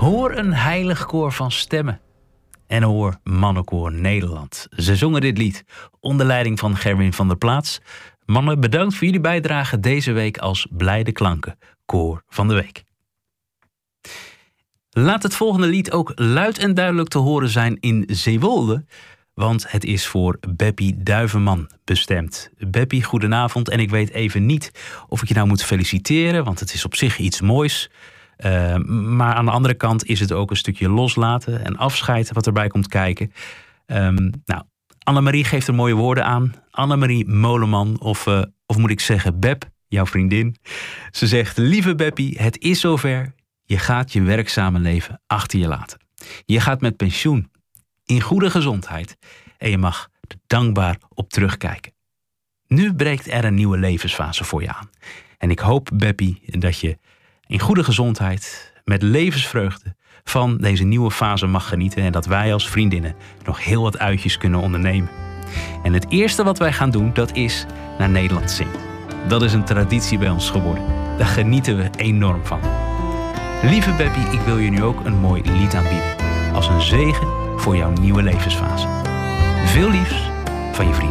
Hoor een heilig koor van stemmen. En hoor Mannenkoor Nederland. Ze zongen dit lied onder leiding van Gerwin van der Plaats. Mannen, bedankt voor jullie bijdrage deze week als Blijde Klanken, koor van de week. Laat het volgende lied ook luid en duidelijk te horen zijn in Zeewolde, want het is voor Beppie Duivenman bestemd. Beppie, goedenavond. En ik weet even niet of ik je nou moet feliciteren, want het is op zich iets moois. Maar aan de andere kant is het ook een stukje loslaten en afscheid wat erbij komt kijken. Annemarie geeft er mooie woorden aan. Annemarie Moleman, of moet ik zeggen Beb, jouw vriendin. Ze zegt, lieve Beppie, het is zover. Je gaat je werkzame leven achter je laten. Je gaat met pensioen, in goede gezondheid. En je mag er dankbaar op terugkijken. Nu breekt er een nieuwe levensfase voor je aan. En ik hoop, Beppie, dat je in goede gezondheid, met levensvreugde van deze nieuwe fase mag genieten. En dat wij als vriendinnen nog heel wat uitjes kunnen ondernemen. En het eerste wat wij gaan doen, dat is naar Nederland zingen. Dat is een traditie bij ons geworden. Daar genieten we enorm van. Lieve Beppie, ik wil je nu ook een mooi lied aanbieden. Als een zegen voor jouw nieuwe levensfase. Veel liefs van je vriend.